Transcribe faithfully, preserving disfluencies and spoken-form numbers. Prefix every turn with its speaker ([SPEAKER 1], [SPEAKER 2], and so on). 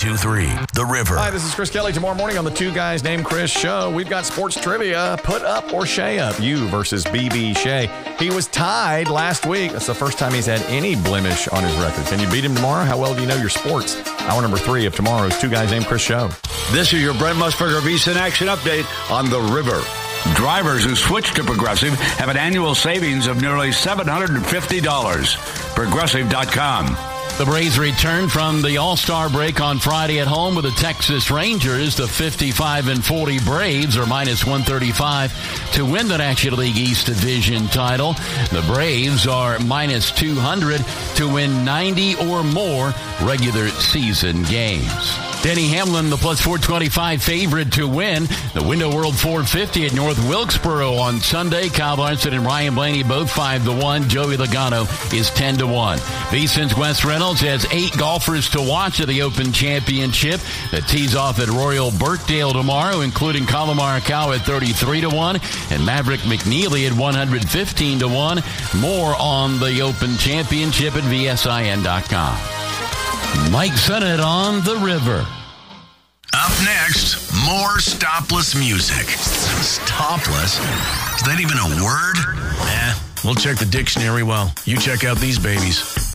[SPEAKER 1] two three, The River.
[SPEAKER 2] Hi, this is Chris Kelly. Tomorrow morning on the Two Guys Named Chris show, we've got sports trivia. Put up or Shea up. You versus B B Shea. He was tied last week. That's the first time he's had any blemish on his record. Can you beat him tomorrow? How well do you know your sports? Hour number three of tomorrow's Two Guys Named Chris show.
[SPEAKER 3] This is your Brent Musburger VSiN Action Update on The River. Drivers who switch to Progressive have an annual savings of nearly seven hundred fifty dollars. Progressive dot com.
[SPEAKER 4] The Braves return from the All-Star break on Friday at home with the Texas Rangers. The fifty-five and forty Braves are minus one thirty-five to win the National League East Division title. The Braves are minus two hundred to win ninety or more regular season games. Denny Hamlin, the plus four twenty-five favorite to win the Window World four fifty at North Wilkesboro on Sunday. Kyle Larson and Ryan Blaney both five to one. Joey Logano is ten to one. VSiN's Wes Reynolds has eight golfers to watch at the Open Championship that tees off at Royal Birkdale tomorrow, including Colin Morikawa at thirty-three to one and Maverick McNeely at one hundred fifteen to one. More on the Open Championship at V S I N dot com. Mike Sennett on The River.
[SPEAKER 1] Up next, more stopless music. Stopless? Is that even a word? Eh, we'll check the dictionary while you check out these babies.